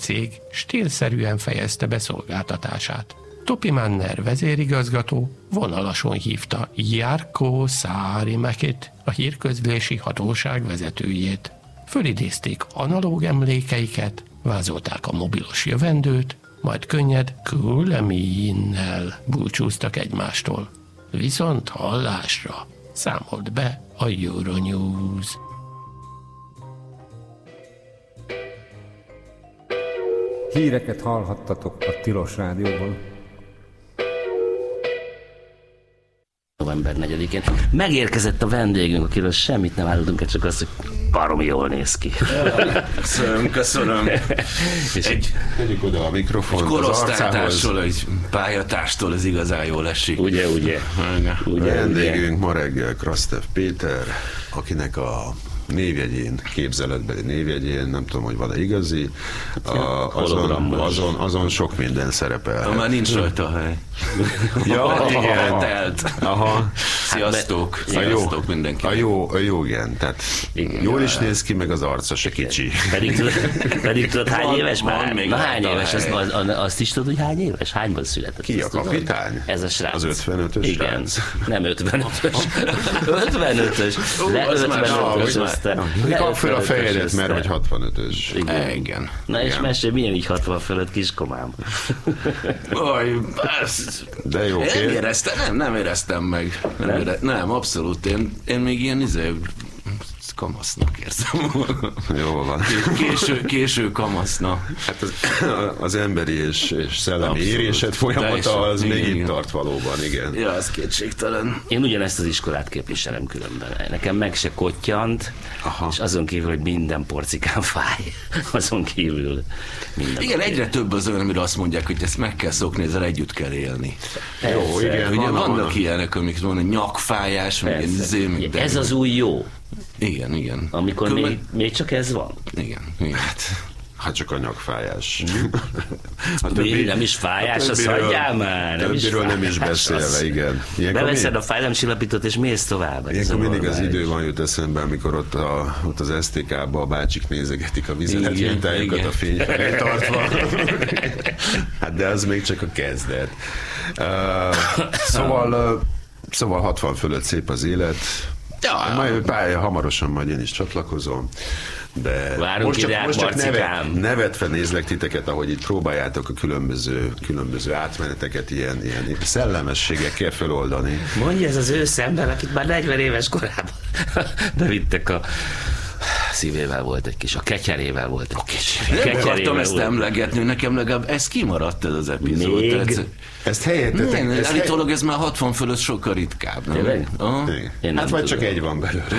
cég stílszerűen fejezte be szolgáltatását. Topi Manner vezérigazgató vonalason hívta Jarkko Saarimäkit, a hírközlési hatóság vezetőjét. Fölidézték analóg emlékeiket, vázolták a mobilos jövendőt, majd könnyed Kuuleminen búcsúztak egymástól. Viszont hallásra számolt be a Euronews. Híreket hallhattatok a Tilos Rádióban. November 4-én. Megérkezett a vendégünk, akiről semmit nem állítunk, csak azt, hogy baromi jól néz ki. Köszönöm. Tegyük oda a mikrofont. Egy korosztálytárstól, egy pályatárstól ez igazán jól esik. Ugye. A vendégünk ma reggel Krastev Péter, akinek a névjegyén, képzeletbeli névjegyén, nem tudom, hogy van-e igazi, azon sok minden szerepel. Már nincs rajta a hely. Ja, igen. Telt. Aha. Sziasztok. Sziasztok mindenki. A jó, igen. Tehát igen, jól is néz ki, meg az arca se kicsi. Pedig tudod, hány éves már? még Na, hány éves? Azt is tudod, hogy hány éves? Hányban született? Ki a kapitány? Ez a srác. Az 55-ös igen. srác. Nem 55-ös. 55-ös. Le 55-ös. Kap fel a fejedet, mert hogy 65-ös. Igen. Na és mesélj, milyen így 60 fölött kiskomám? De jó, nem éreztem meg. Nem, abszolút. Én még ilyen kamasznak érzem. Jó van. Késő kamasznak. Hát az emberi és szellemi érésed folyamata az még itt tart valóban, igen. Ja, ez kétségtelen. Én ugyanezt az iskolát képviselem különben. Nekem meg se kottyant, és azon kívül, hogy minden porcikán fáj. Azon kívül minden. Igen, egyre több az olyan, amire azt mondják, hogy ezt meg kell szokni, ezzel együtt kell élni. Jó, igen. Ugye vannak ilyenek, amik van, nyakfájás, meg ez az új jó. Igen. Amikor még csak ez van. Igen. Hát csak a nyakfájás. Nem is fájás, azt hagyjál már. Többiről nem is beszélve, igen. Beveszed a fájdalomcsillapítót és mész tovább. Ilyenkor mindig az idő van jut eszembe, amikor ott az STK-ba a bácsik nézegetik a vizelet mintájukat a fény felé tartva. Hát de az még csak a kezdet. Szóval 60 fölött szép az élet. Hamarosan majd én is csatlakozom. De most csak nevetve nézlek titeket, ahogy itt próbáljátok a különböző átmeneteket ilyen szellemességekkel feloldani. Mondja ez az őszember, akit már 40 éves korában bevittek a szívével volt egy kis, a ketyerével volt egy kis. Nem akartam ezt emlegetni, nekem legalább ez kimaradt ez az epizód. Még? Ezt helyettetek. Állítólag ez már 60 fölött sokkal ritkább, nem? Tényleg? Hát vagy csak egy van belőle.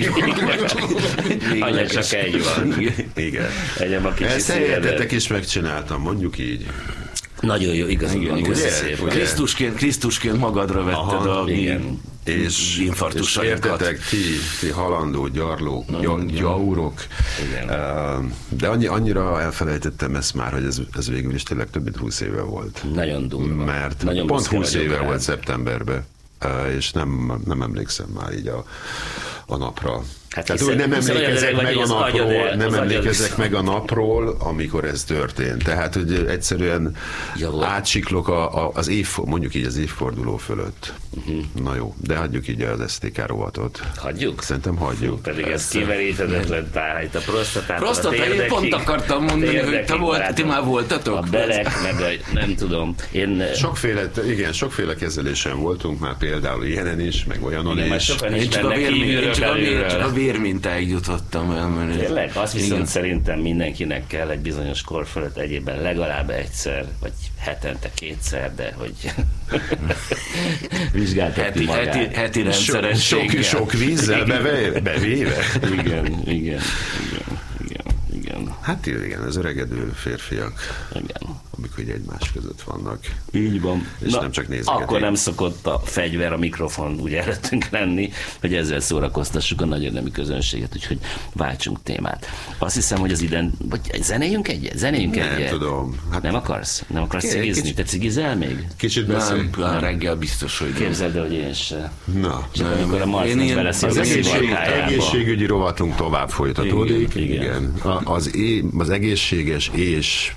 Anya csak egy van. Igen. Ezt helyettetek is megcsináltam, mondjuk így. Nagyon jó, igazán. Krisztusként magadra vetted a és értetek, ti halandó gyarlók, gyaurok, de annyira elfelejtettem ezt már, hogy ez végül is tényleg több mint 20 éve volt. Nagyon durva. Mert nagyon pont 20 éve volt szeptemberben, és nem emlékszem már így a napra. Hát nem emlékezek meg a napról, amikor ez történt. Tehát, hogy egyszerűen átsiklok az mondjuk így az évforduló fölött. Na jó, de hagyjuk így az STK rovatot. Hagyjuk? Szerintem hagyjuk. Pedig ez kimeríthetetlen tárhelyt a prostatától. Én pont akartam mondani, hogy ti már voltatok? A belek, meg nem tudom. Sokféle kezelésen voltunk már, például ilyenen is, meg olyanon is. Én csak a vérmintáig jutottam el. Tényleg? Azt viszont szerintem mindenkinek kell egy bizonyos kor fölött egyébben legalább egyszer, vagy hetente kétszer, de hogy vizsgáltatni magát. Heti rendszerességgel. Sok vízzel bevéve. Igen. Hát igen, ez öregedő férfiak. Igen. Amikor így egymás között vannak. Így van. És nem csak nézegetik. Akkor nem szokott a fegyver, a mikrofon úgy előttünk lenni, hogy ezzel szórakoztassuk a nagyon nemű közönséget, úgyhogy váltsunk témát. Azt hiszem, hogy az idén, vagy zenéljünk egyet? Nem tudom. Hát nem akarsz? Nem akarsz cigizni? Te cigizel még? Kicsit beszélj. Nem, reggel biztos, hogy képzeld el, hogy én se. Na. Csak amikor a Marcnak beleszél az egészségügyi rovatunk tovább folytatódik. Igen. Az egészséges és